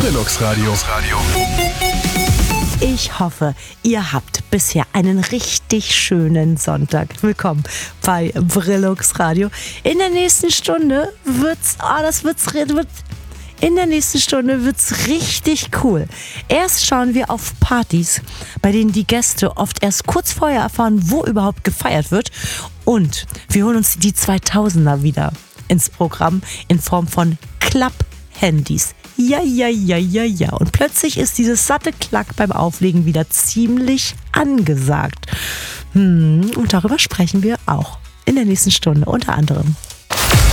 Brillox Radio. Ich hoffe, ihr habt bisher einen richtig schönen Sonntag. Willkommen bei Brillox Radio. In der nächsten Stunde wird's richtig cool. Erst schauen wir auf Partys, bei denen die Gäste oft erst kurz vorher erfahren, wo überhaupt gefeiert wird. Und wir holen uns die 2000er wieder ins Programm in Form von Klapp-Handys. Ja. Und plötzlich ist dieses satte Klack beim Auflegen wieder ziemlich angesagt. Und darüber sprechen wir auch in der nächsten Stunde unter anderem.